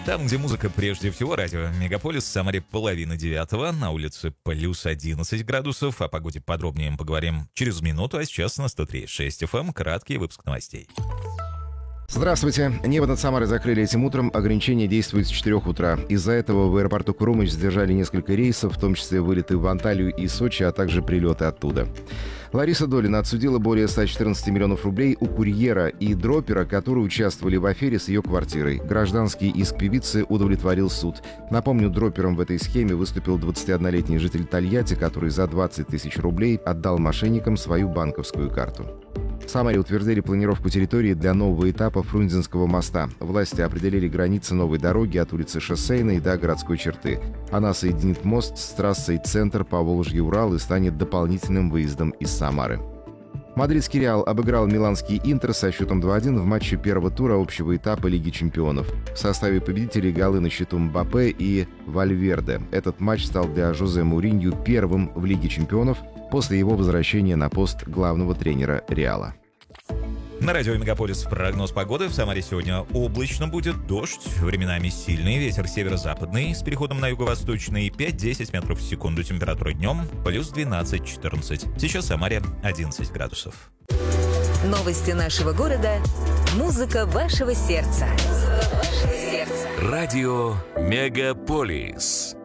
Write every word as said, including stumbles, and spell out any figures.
Там, где музыка прежде всего, радио Мегаполис, в Самаре половина девятого, на улице плюс одиннадцать градусов. О погоде подробнее поговорим через минуту, а сейчас на сто три и шесть эф эм краткий выпуск новостей. Здравствуйте. Небо над Самарой закрыли этим утром. Ограничения действуют с четырёх утра. Из-за этого в аэропорту Крумыч задержали несколько рейсов, в том числе вылеты в Анталию и Сочи, а также прилеты оттуда. Лариса Долина отсудила более ста четырнадцати миллионов рублей у курьера и дропера, которые участвовали в афере с ее квартирой. Гражданский иск певицы удовлетворил суд. Напомню, дропером в этой схеме выступил двадцатиоднолетний житель Тольятти, который за двадцать тысяч рублей отдал мошенникам свою банковскую карту. В Самаре утвердили планировку территории для нового этапа Фрунзенского моста. Власти определили границы новой дороги от улицы Шоссейной до городской черты. Она соединит мост с трассой «Центр» Поволжье-Урал и станет дополнительным выездом из Самары. Мадридский «Реал» обыграл миланский «Интер» со счетом два один в матче первого тура общего этапа Лиги чемпионов. В составе победителей голы на счету Мбаппе и Вальверде. Этот матч стал для Жозе Муринью первым в Лиге чемпионов после его возвращения на пост главного тренера «Реала». На радио Мегаполис прогноз погоды. В Самаре сегодня облачно будет, дождь, временами сильный, ветер северо-западный с переходом на юго-восточный, пять-десять метров в секунду, температура днем плюс двенадцать-четырнадцать. Сейчас в Самаре одиннадцать градусов. Новости нашего города, музыка вашего сердца. Радио Мегаполис.